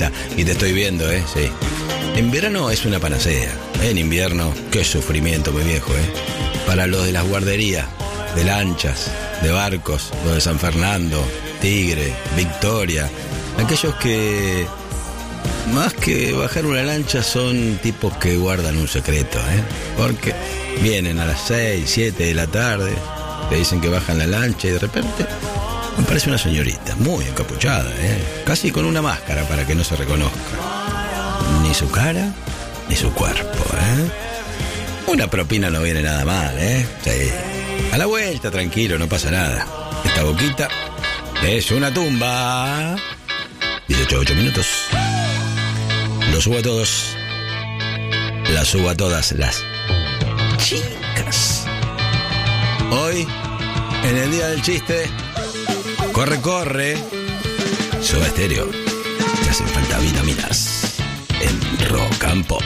Rosita, y te estoy viendo, sí. En verano es una panacea. En invierno, qué sufrimiento, mi viejo, Para los de las guarderías, de lanchas, de barcos, los de San Fernando, Tigre, Victoria, aquellos que más que bajar una lancha son tipos que guardan un secreto, porque vienen a las 6, 7 de la tarde, te dicen que bajan la lancha y de repente aparece una señorita muy encapuchada, casi con una máscara para que no se reconozca ni su cara ni su cuerpo, Una propina no viene nada mal, Sí. A la vuelta, tranquilo, no pasa nada. Esta boquita es una tumba. 18 minutos. Lo subo a todos. Las subo a todas las chicas. Hoy, en el día del chiste, corre. Soda Stereo. Te hacen falta vitaminas en Rock and Pop.